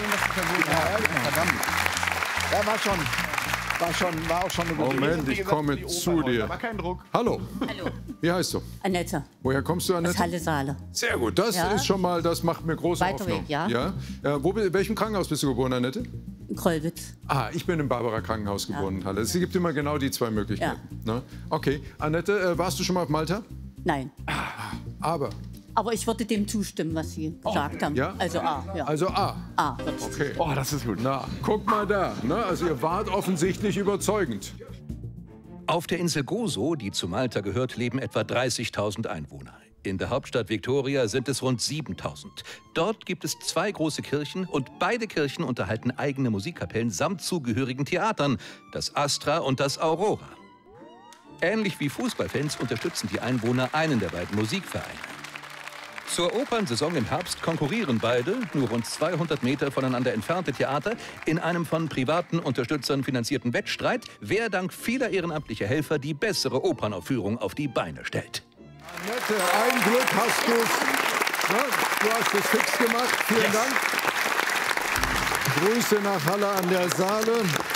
Verdammt. Ja, war auch schon eine gute Moment, ich komme zu dir. Aber kein Druck. Hallo. Hallo. Wie heißt du? Annette. Woher kommst du, Annette? Aus Halle-Saale. Sehr gut, das ist schon mal, das macht mir große Weiter Hoffnung. Weg, ja. In welchem Krankenhaus bist du geboren, Annette? In Krollwitz. Ah, ich bin im Barbara Krankenhaus geboren in Halle. Es gibt immer genau die zwei Möglichkeiten. Ne? Okay, Annette, warst du schon mal auf Malta? Nein. Aber. Aber ich würde dem zustimmen, was Sie gesagt haben. Ja? Also A. Ja. Also A. A. Okay. Oh, das ist gut. Na, guck mal da. Ne? Also ihr wart offensichtlich überzeugend. Auf der Insel Gozo, die zu Malta gehört, leben etwa 30.000 Einwohner. In der Hauptstadt Victoria sind es rund 7.000. Dort gibt es 2 große Kirchen und beide Kirchen unterhalten eigene Musikkapellen samt zugehörigen Theatern, das Astra und das Aurora. Ähnlich wie Fußballfans unterstützen die Einwohner einen der beiden Musikvereine. Zur Opernsaison im Herbst konkurrieren beide, nur rund 200 Meter voneinander entfernte Theater, in einem von privaten Unterstützern finanzierten Wettstreit, wer dank vieler ehrenamtlicher Helfer die bessere Opernaufführung auf die Beine stellt. Annette, ein Glück hast du es. Ne? Du hast es fix gemacht. Vielen Dank. Grüße nach Halle an der Saale.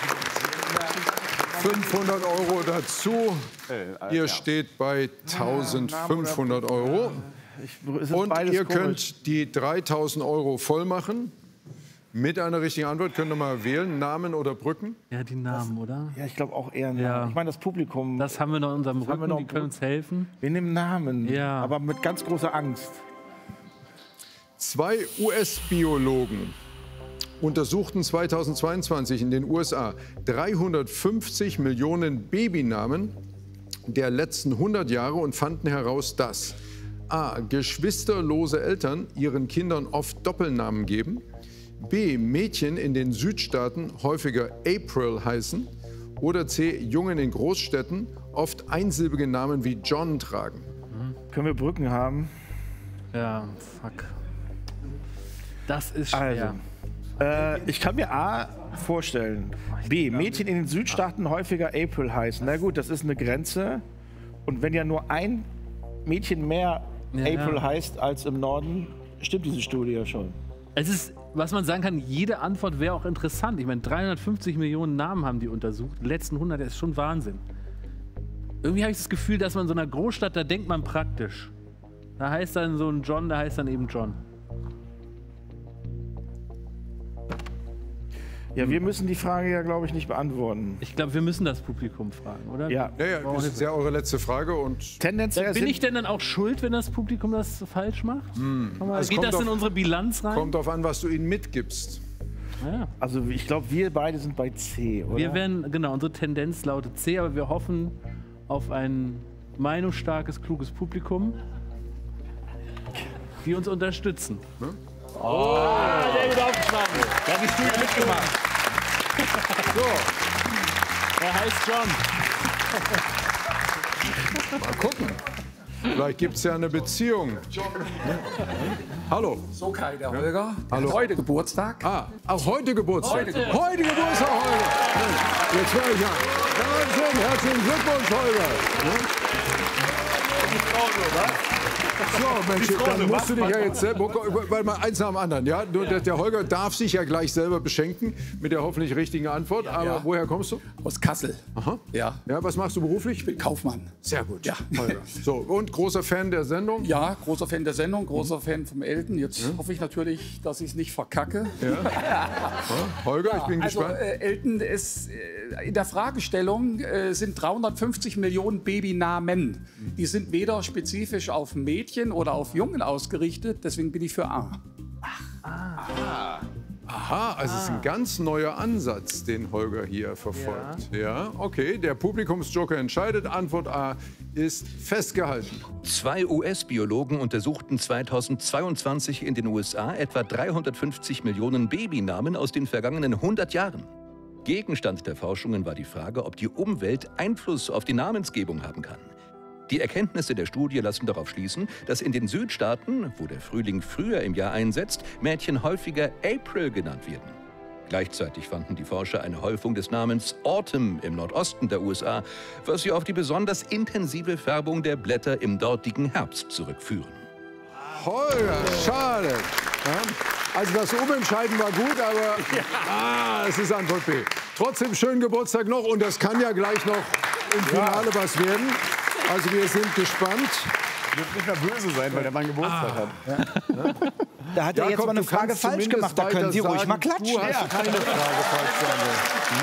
500 € dazu. Ihr steht bei 1.500 €. Und ihr könnt die 3.000 € voll machen. Mit einer richtigen Antwort könnt ihr mal wählen, Namen oder Brücken. Ja, die Namen, oder? Ja, ich glaube auch eher Namen. Ja. Ich meine, das Publikum. Das haben wir noch in unserem Rücken, die können uns helfen. Wir nehmen Namen, Ja. aber mit ganz großer Angst. 2 US-Biologen untersuchten 2022 in den USA 350 Millionen Babynamen der letzten 100 Jahre und fanden heraus, dass a. geschwisterlose Eltern ihren Kindern oft Doppelnamen geben, b. Mädchen in den Südstaaten häufiger April heißen oder c. Jungen in Großstädten oft einsilbige Namen wie John tragen. Können wir Brücken haben? Ja, fuck. Das ist schwer. Also, ich kann mir A vorstellen. B. Mädchen in den Südstaaten häufiger April heißen. Na gut, das ist eine Grenze. Und wenn ja nur ein Mädchen mehr April heißt als im Norden, stimmt diese Studie ja schon. Es ist, was man sagen kann, jede Antwort wäre auch interessant. Ich meine, 350 Millionen Namen haben die untersucht. Die letzten 100, das ist schon Wahnsinn. Irgendwie habe ich das Gefühl, dass man in so einer Großstadt, da denkt man praktisch. Da heißt dann so ein John, da heißt dann eben John. Ja, wir müssen die Frage ja, glaube ich, nicht beantworten. Ich glaube, wir müssen das Publikum fragen, oder? Ja. Ja, das ist ja eure letzte Frage. Und Tendenziell Bin ich denn dann auch schuld, wenn das Publikum das falsch macht? Geht das in unsere Bilanz rein? Kommt darauf an, was du ihnen mitgibst. Ja. Also ich glaube, wir beide sind bei C, oder? Wir werden, genau, unsere Tendenz lautet C, aber wir hoffen auf ein meinungsstarkes, kluges Publikum, die uns unterstützen. Ne? Oh, sehr gut aufgeschlagen. Da hat die Studie mitgemacht. So, Er heißt John. mal gucken. Vielleicht gibt es ja eine Beziehung. Ne? Hallo. So, Kai, der Holger. Hallo. Heute Geburtstag. Ah, auch heute Geburtstag. Heute Geburtstag, Holger. Jetzt höre ich an. Wahnsinn, herzlichen Glückwunsch, Holger. So, Mensch, dann musst du dich ja jetzt selber, weil mal eins nach dem anderen, ja? Der Holger darf sich ja gleich selber beschenken mit der hoffentlich richtigen Antwort. Aber Ja. woher kommst du? Aus Kassel. Aha. Ja. Ja, was machst du beruflich? Ich bin Kaufmann. Sehr gut. Ja. Holger. So, und großer Fan der Sendung? Ja, großer Fan der Sendung, großer Fan vom Elton. Jetzt hoffe ich natürlich, dass ich es nicht verkacke. Ja. Holger, ich bin Also gespannt. Elton ist in der Fragestellung sind 350 Millionen Babynamen. Die sind weder spezifisch auf Mädchen oder auf Jungen ausgerichtet. Deswegen bin ich für A. Aha, also es ist ein ganz neuer Ansatz, den Holger hier verfolgt. Ja, okay, der Publikumsjoker entscheidet. Antwort A ist festgehalten. 2 US-Biologen untersuchten 2022 in den USA etwa 350 Millionen Babynamen aus den vergangenen 100 Jahren. Gegenstand der Forschungen war die Frage, ob die Umwelt Einfluss auf die Namensgebung haben kann. Die Erkenntnisse der Studie lassen darauf schließen, dass in den Südstaaten, wo der Frühling früher im Jahr einsetzt, Mädchen häufiger April genannt werden. Gleichzeitig fanden die Forscher eine Häufung des Namens Autumn im Nordosten der USA, was sie auf die besonders intensive Färbung der Blätter im dortigen Herbst zurückführen. Holger, schade. Ja. Also das Umentscheiden war gut, aber es ist Antwort B. Trotzdem schönen Geburtstag noch und das kann ja gleich noch im Finale was werden. Also wir sind gespannt. Du dürft nicht mehr böse sein, weil der Mann Geburtstag hat. Ja. Da hat er jetzt mal eine Frage falsch gemacht. Da können Sie ruhig mal klatschen. Du hast keine Frage falsch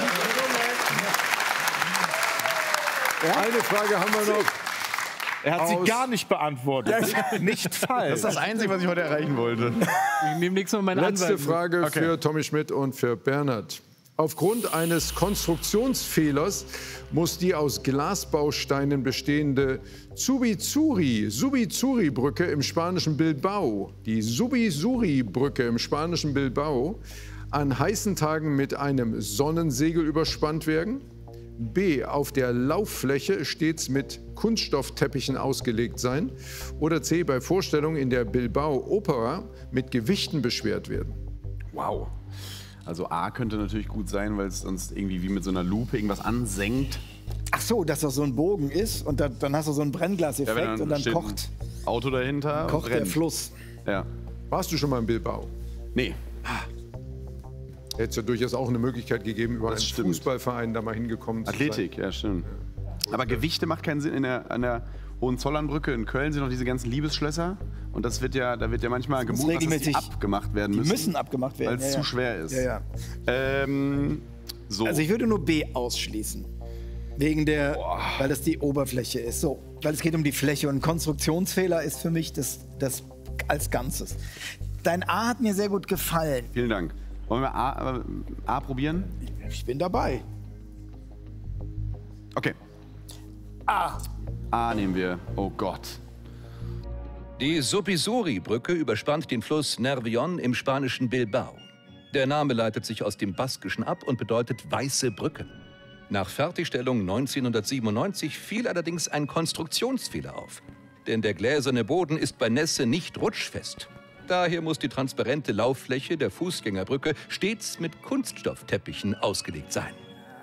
gemacht. Eine Frage haben wir noch. Er hat sie gar nicht beantwortet. Nicht falsch. Das ist das Einzige, was ich heute erreichen wollte. Ich nehme nichts von meinen Letzte Frage für Tommy Schmidt und für Bernhard. Aufgrund eines Konstruktionsfehlers muss die aus Glasbausteinen bestehende Subizuri-Brücke im spanischen Bilbao, die Subizuri-Brücke im spanischen Bilbao, an heißen Tagen mit einem Sonnensegel überspannt werden. B. Auf der Lauffläche stets mit Kunststoffteppichen ausgelegt sein. Oder C. Bei Vorstellungen in der Bilbao Opera mit Gewichten beschwert werden. Wow. Also A könnte natürlich gut sein, weil es sonst irgendwie wie mit so einer Lupe irgendwas ansenkt. Ach so, dass das so ein Bogen ist und dann hast du so einen Brennglaseffekt und dann kocht, Auto dahinter kocht der Fluss. Ja. Warst du schon mal in Bilbao? Nee. Hätte es ja durchaus auch eine Möglichkeit gegeben, über einen Fußballverein da mal hingekommen zu sein. Athletik, ja stimmt. Aber Gewichte macht keinen Sinn. An der Hohenzollernbrücke in Köln sind noch diese ganzen Liebesschlösser. Und da wird ja manchmal gemunkelt, dass die abgemacht werden müssen. Die müssen abgemacht werden. Weil es zu schwer ist. Ja. So. Also ich würde nur B ausschließen. Wegen der, weil das die Oberfläche ist. So, weil es geht um die Fläche und ein Konstruktionsfehler ist für mich das als Ganzes. Dein A hat mir sehr gut gefallen. Vielen Dank. Wollen wir A probieren? Ich bin dabei. Okay. A nehmen wir. Oh Gott. Die Subizuri-Brücke überspannt den Fluss Nervión im spanischen Bilbao. Der Name leitet sich aus dem Baskischen ab und bedeutet weiße Brücke. Nach Fertigstellung 1997 fiel allerdings ein Konstruktionsfehler auf. Denn der gläserne Boden ist bei Nässe nicht rutschfest. Daher muss die transparente Lauffläche der Fußgängerbrücke stets mit Kunststoffteppichen ausgelegt sein.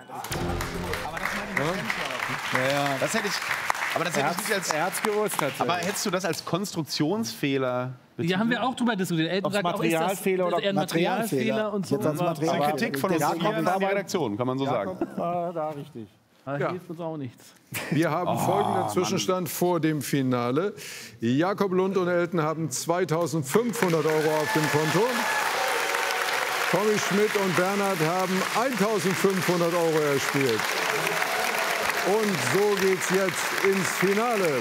Das hätte ich. Aber das hätte ich nicht als. Er hat's gewusst. Aber hättest du das als Konstruktionsfehler? Ja, haben wir auch drüber diskutiert. Elton sagt auch, Materialfehler ist das eher ein Materialfehler und so. Jetzt als Material Das ist eine Kritik von uns hier in der Redaktion, kann man so sagen. Da richtig. Aber hilft uns auch nichts. Wir haben folgenden Zwischenstand vor dem Finale. Jakob Lund und Elton haben 2.500 € auf dem Konto. Tommy Schmidt und Bernhard haben 1.500 € erspielt. Und so geht's jetzt ins Finale.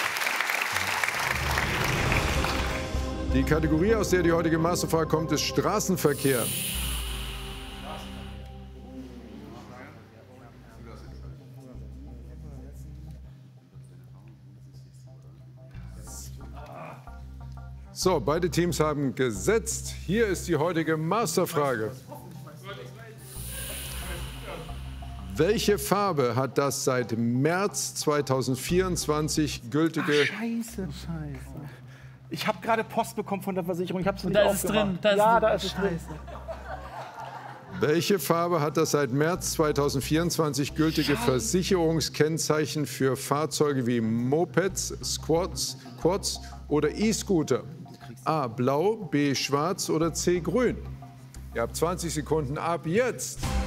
Die Kategorie, aus der die heutige Masterfrage kommt, ist Straßenverkehr. So, beide Teams haben gesetzt. Hier ist die heutige Masterfrage. Welche Farbe hat das seit März 2024 gültige... Scheiße. Ich habe gerade Post bekommen von der Versicherung. Ich habe es nicht Da ist es aufgemacht. drin. Da ist es drin. Welche Farbe hat das seit März 2024 gültige Versicherungskennzeichen für Fahrzeuge wie Mopeds, Quads oder E-Scooter? A. Blau, B. Schwarz oder C. Grün? Ihr habt 20 Sekunden ab jetzt.